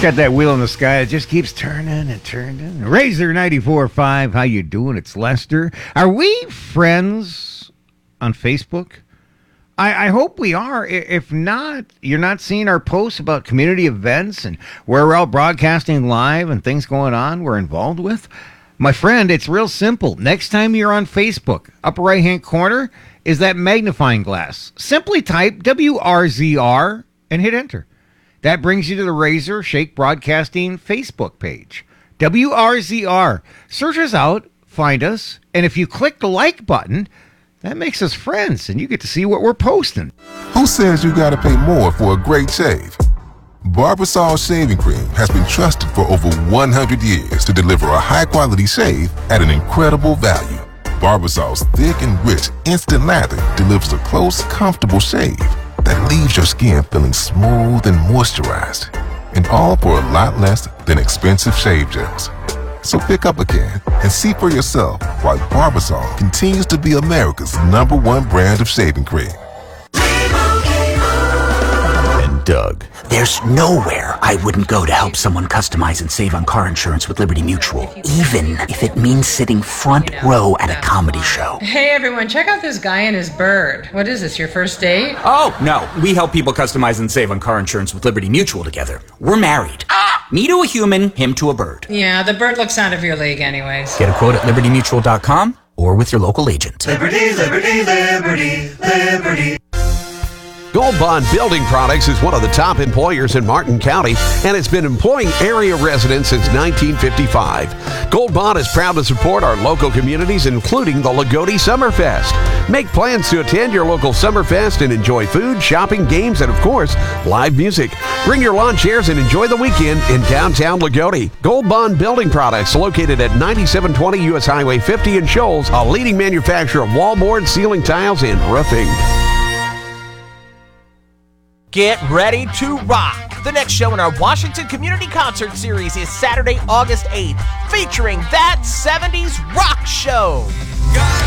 Got that wheel in the sky. It just keeps turning and turning. Razor 94.5. How you doing? It's Lester. Are we friends on Facebook? I hope we are. If not, you're not seeing our posts about community events and where we're out broadcasting live and things going on we're involved with. My friend, it's real simple. Next time you're on Facebook, upper right-hand corner is that magnifying glass. Simply type WRZR and hit enter. That brings you to the Razor Shake Broadcasting Facebook page. WRZR. Search us out, find us, and if you click the like button, that makes us friends, and you get to see what we're posting. Who says you gotta pay more for a great shave? Barbasol Shaving Cream has been trusted for over 100 years to deliver a high-quality shave at an incredible value. Barbasol's thick and rich instant lather delivers a close, comfortable shave that leaves your skin feeling smooth and moisturized, and all for a lot less than expensive shave gels. So pick up a can and see for yourself why Barbasol continues to be America's #1 brand of shaving cream. And Doug. There's nowhere I wouldn't go to help someone customize and save on car insurance with Liberty Mutual, even if it means sitting front row at a comedy show. Hey everyone, check out this guy and his bird. What is this, your first date? Oh, no. We help people customize and save on car insurance with Liberty Mutual together. We're married. Me to a human, him to a bird. Yeah, the bird looks out of your league anyways. Get a quote at libertymutual.com or with your local agent. Liberty, liberty, liberty, liberty. Gold Bond Building Products is one of the top employers in Martin County and has been employing area residents since 1955. Gold Bond is proud to support our local communities, including the Lagodi Summerfest. Make plans to attend your local Summerfest and enjoy food, shopping, games, and of course, live music. Bring your lawn chairs and enjoy the weekend in downtown Lagodi. Gold Bond Building Products, located at 9720 U.S. Highway 50 in Shoals, a leading manufacturer of wallboard, ceiling tiles, and roofing. Get ready to rock! The next show in our Washington Community Concert Series is Saturday, August 8th, featuring That 70s Rock Show.